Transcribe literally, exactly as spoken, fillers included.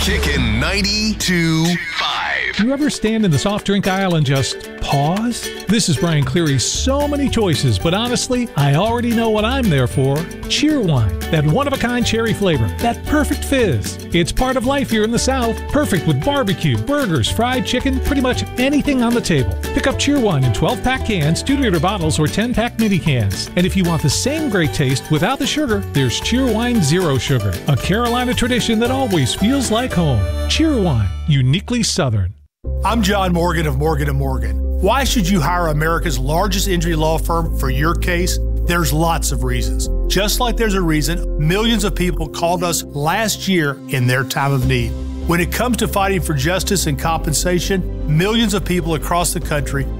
Kickin' ninety-two point five. You ever stand in the soft drink aisle and just pause? This is Brian Cleary. So many choices, but honestly, I already know what I'm there for. Cheerwine, that one-of-a-kind cherry flavor, that perfect fizz. It's part of life here in the South, perfect with barbecue, burgers, fried chicken, pretty much anything on the table. Pick up Cheerwine in twelve-pack cans, two liter bottles, or ten-pack mini cans. And if you want the same great taste without the sugar, there's Cheerwine Zero Sugar, a Carolina tradition that always feels like home. Cheerwine, uniquely Southern. I'm John Morgan of Morgan and Morgan. Why should you hire America's largest injury law firm for your case? There's lots of reasons. Just like there's a reason millions of people called us last year in their time of need. When it comes to fighting for justice and compensation, millions of people across the country